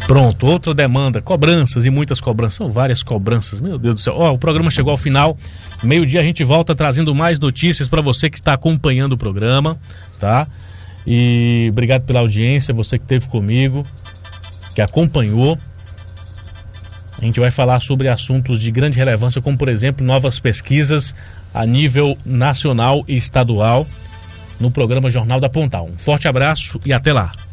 Pronto, outra demanda, cobranças e muitas cobranças, são várias cobranças, meu Deus do céu. O programa chegou ao final, meio-dia a gente volta trazendo mais notícias para você que está acompanhando o programa, tá? E obrigado pela audiência, você que esteve comigo, que acompanhou. A gente vai falar sobre assuntos de grande relevância, como por exemplo, novas pesquisas a nível nacional e estadual no programa Jornal da Pontal. Um forte abraço e até lá.